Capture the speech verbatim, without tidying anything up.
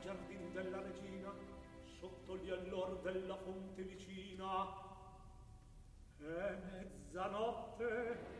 giardin della regina, sotto gli allor della fonte vicina. È mezzanotte,